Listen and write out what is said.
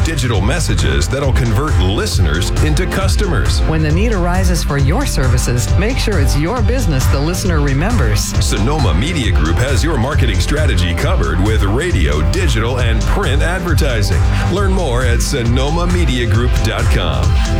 digital messages that'll convert listeners into customers. When the need arises for your services, make sure it's your business the listener remembers. Sonoma Media Group has your marketing strategy covered with radio, digital, and print advertising. Learn more at sonomamediagroup.com.